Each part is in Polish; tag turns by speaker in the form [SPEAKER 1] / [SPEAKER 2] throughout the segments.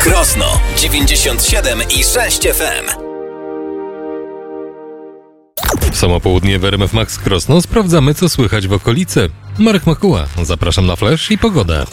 [SPEAKER 1] Krosno 97,6 FM.
[SPEAKER 2] W samo południe w RMF Max Krosno sprawdzamy, co słychać w okolicy. Marek Makuła, zapraszam na flash i pogodę.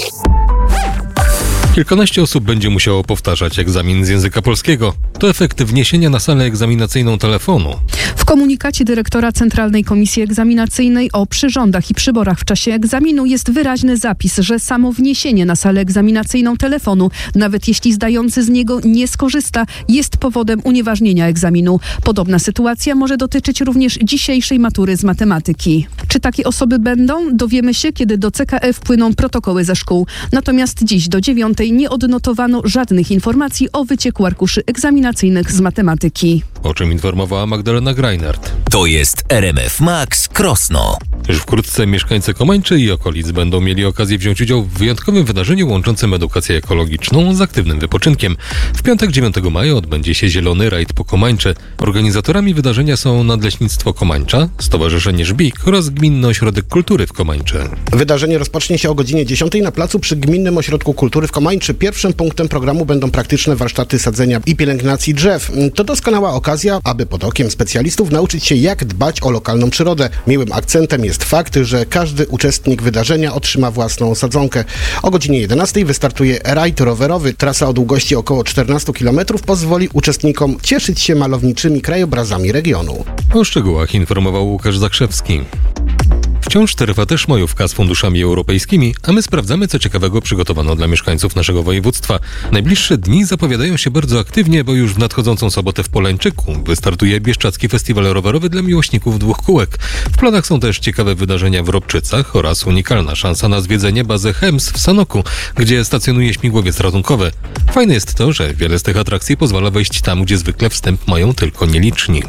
[SPEAKER 2] Kilkanaście osób będzie musiało powtarzać egzamin z języka polskiego. To efekt wniesienia na salę egzaminacyjną telefonu.
[SPEAKER 3] W komunikacie dyrektora Centralnej Komisji Egzaminacyjnej o przyrządach i przyborach w czasie egzaminu jest wyraźny zapis, że samo wniesienie na salę egzaminacyjną telefonu, nawet jeśli zdający z niego nie skorzysta, jest powodem unieważnienia egzaminu. Podobna sytuacja może dotyczyć również dzisiejszej matury z matematyki. Czy takie osoby będą? Dowiemy się, kiedy do CKE wpłyną protokoły ze szkół. Natomiast dziś do 9 nie odnotowano żadnych informacji o wycieku arkuszy egzaminacyjnych z matematyki.
[SPEAKER 2] O czym informowała Magdalena Greinert.
[SPEAKER 1] To jest RMF Max Krosno.
[SPEAKER 2] Już wkrótce mieszkańcy Komańczy i okolic będą mieli okazję wziąć udział w wyjątkowym wydarzeniu łączącym edukację ekologiczną z aktywnym wypoczynkiem. W piątek 9 maja odbędzie się Zielony Rajd po Komańczy. Organizatorami wydarzenia są Nadleśnictwo Komańcza, Stowarzyszenie Żbik oraz Gminny Ośrodek Kultury w Komańczy.
[SPEAKER 4] Wydarzenie rozpocznie się o godzinie 10 na placu przy Gminnym Ośrodku Kultury w Komańczy. Pierwszym punktem programu będą praktyczne warsztaty sadzenia i pielęgnacji drzew. To doskonała okazja, aby pod okiem specjalistów nauczyć się, jak dbać o lokalną przyrodę. Miłym akcentem jest fakt, że każdy uczestnik wydarzenia otrzyma własną sadzonkę. O godzinie 11 wystartuje rajd rowerowy. Trasa o długości około 14 km pozwoli uczestnikom cieszyć się malowniczymi krajobrazami regionu.
[SPEAKER 2] O szczegółach informował Łukasz Zakrzewski. Wciąż trwa też majówka z funduszami europejskimi, a my sprawdzamy, co ciekawego przygotowano dla mieszkańców naszego województwa. Najbliższe dni zapowiadają się bardzo aktywnie, bo już w nadchodzącą sobotę w Polańczyku wystartuje Bieszczadzki Festiwal Rowerowy dla miłośników dwóch kółek. W planach są też ciekawe wydarzenia w Robczycach oraz unikalna szansa na zwiedzenie bazy Chems w Sanoku, gdzie stacjonuje śmigłowiec ratunkowy. Fajne jest to, że wiele z tych atrakcji pozwala wejść tam, gdzie zwykle wstęp mają tylko nieliczni.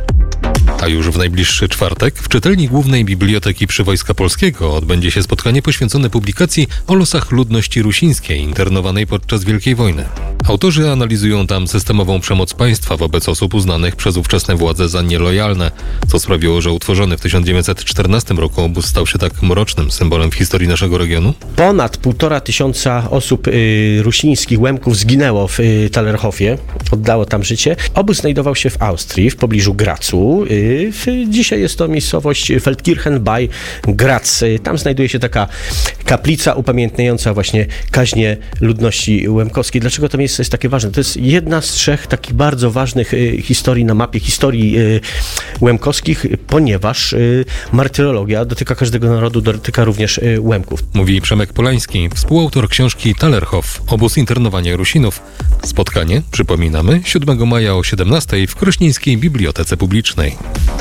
[SPEAKER 2] A już w najbliższy czwartek w Czytelni Głównej Biblioteki przy Wojska Polskiego odbędzie się spotkanie poświęcone publikacji o losach ludności rusińskiej internowanej podczas Wielkiej Wojny. Autorzy analizują tam systemową przemoc państwa wobec osób uznanych przez ówczesne władze za nielojalne, co sprawiło, że utworzony w 1914 roku obóz stał się tak mrocznym symbolem w historii naszego regionu.
[SPEAKER 5] Ponad 1,5 osób rusińskich, Łemków zginęło w Tallerhofie, oddało tam życie. Obóz znajdował się w Austrii, w pobliżu Gracu. Dzisiaj jest to miejscowość Feldkirchen bei Graz. Tam znajduje się taka kaplica upamiętniająca właśnie kaźnie ludności łemkowskiej. Dlaczego to miejsce jest takie ważne? To jest jedna z 3 takich bardzo ważnych historii na mapie historii łemkowskich, ponieważ martyrologia dotyka każdego narodu, dotyka również Łemków.
[SPEAKER 2] Mówi Przemek Polański, współautor książki Tallerhof, obóz internowania Rusinów. Spotkanie, przypominamy, 7 maja o 17 w Krośnieńskiej Bibliotece Publicznej.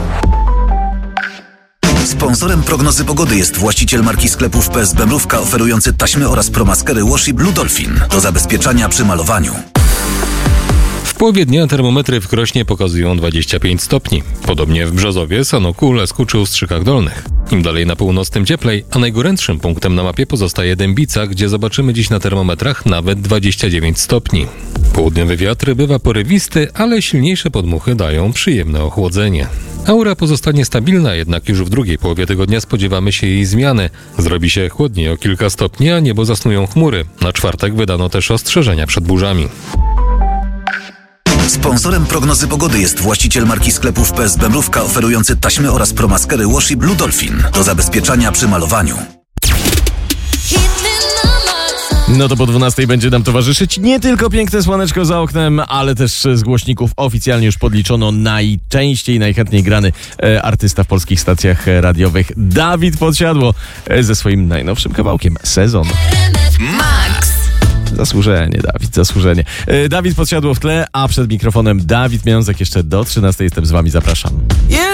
[SPEAKER 1] Sponsorem prognozy pogody jest właściciel marki sklepów PSB Mrówka oferujący taśmy oraz promaskery Washi Blue Dolphin do zabezpieczania przy malowaniu.
[SPEAKER 2] W połowie dnia termometry w Krośnie pokazują 25 stopni. Podobnie w Brzozowie, Sanoku, Lesku czy Ustrzykach Dolnych. Im dalej na północ, tym cieplej, a najgorętszym punktem na mapie pozostaje Dębica, gdzie zobaczymy dziś na termometrach nawet 29 stopni. Południowy wiatr bywa porywisty, ale silniejsze podmuchy dają przyjemne ochłodzenie. Aura pozostanie stabilna, jednak już w drugiej połowie tygodnia spodziewamy się jej zmiany. Zrobi się chłodniej o kilka stopni, a niebo zasnują chmury. Na czwartek wydano też ostrzeżenia przed burzami.
[SPEAKER 1] Sponsorem prognozy pogody jest właściciel marki sklepów PSB Mrówka oferujący taśmy oraz promaskery Washi Blue Dolphin do zabezpieczania przy malowaniu.
[SPEAKER 6] No to po 12 będzie nam towarzyszyć nie tylko piękne słoneczko za oknem, ale też z głośników oficjalnie już podliczono najczęściej, najchętniej grany artysta w polskich stacjach radiowych, Dawid Podsiadło, ze swoim najnowszym kawałkiem Sezon.
[SPEAKER 1] Max!
[SPEAKER 6] Zasłużenie, Dawid, zasłużenie. Dawid Podsiadło w tle, a przed mikrofonem Dawid Miązek. Jeszcze do 13 jestem z wami, zapraszam.